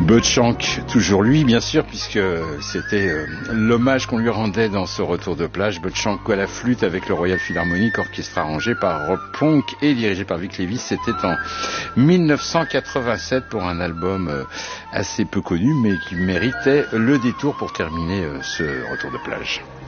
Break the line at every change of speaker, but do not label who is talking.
Bud Shank, toujours lui bien sûr, puisque c'était l'hommage qu'on lui rendait dans ce retour de plage. Bud Shank à la flûte avec le Royal Philharmonic Orchestra arrangé par Rob Ponk et dirigé par Vic Levis. C'était en 1987 pour un album assez peu connu mais qui méritait le détour pour terminer ce retour de plage.